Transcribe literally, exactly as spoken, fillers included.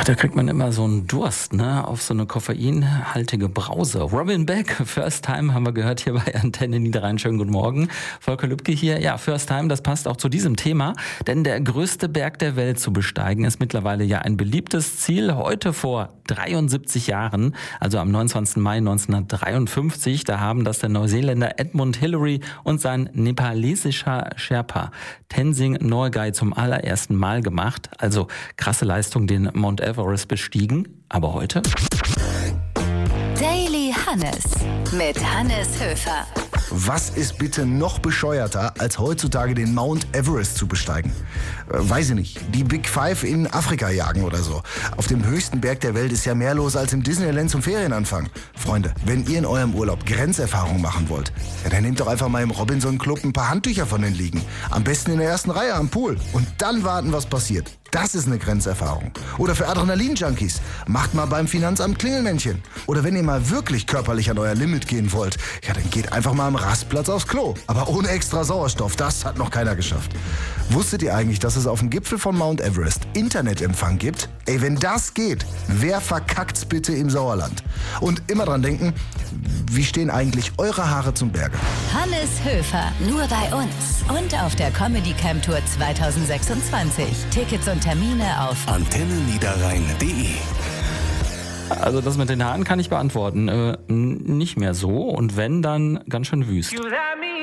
Da kriegt man immer so einen Durst, ne, auf so eine koffeinhaltige Brause. Robin Beck, First Time, haben wir gehört hier bei Antenne Niederrhein. Schönen guten Morgen. Volker Lübcke hier. Ja, First Time, das passt auch zu diesem Thema, denn der größte Berg der Welt zu besteigen ist mittlerweile ja ein beliebtes Ziel. Heute vor dreiundsiebzig Jahren, also am neunundzwanzigsten Mai neunzehnhundertdreiundfünfzig, da haben das der Neuseeländer Edmund Hillary und sein nepalesischer Sherpa Tenzing Norgay zum allerersten Mal gemacht. Also krasse Leistung, den Mount Everest bestiegen. Aber heute? Daily Hannes mit Hannes Höfer. Was ist bitte noch bescheuerter, als heutzutage den Mount Everest zu besteigen? Äh, weiß ich nicht. Die Big Five in Afrika jagen oder so. Auf dem höchsten Berg der Welt ist ja mehr los als im Disneyland zum Ferienanfang. Freunde, wenn ihr in eurem Urlaub Grenzerfahrung machen wollt, ja, dann nehmt doch einfach mal im Robinson Club ein paar Handtücher von den Liegen. Am besten in der ersten Reihe am Pool. Und dann warten, was passiert. Das ist eine Grenzerfahrung. Oder für Adrenalin-Junkies. Macht mal beim Finanzamt Klingelmännchen. Oder wenn ihr mal wirklich körperlich an euer Limit gehen wollt, ja, dann geht einfach mal am Rastplatz aufs Klo. Aber ohne extra Sauerstoff. Das hat noch keiner geschafft. Wusstet ihr eigentlich, dass es auf dem Gipfel von Mount Everest Internetempfang gibt? Ey, wenn das geht, wer verkackt's bitte im Sauerland? Und immer dran denken, wie stehen eigentlich eure Haare zum Berge? Hannes Höfer, nur bei uns. Und auf der Comedy Camp Tour zwanzig sechsundzwanzig. Tickets und Termine auf antenne niederrhein punkt de. Also das mit den Haaren kann ich beantworten. Äh, nicht mehr so und wenn, dann ganz schön wüst.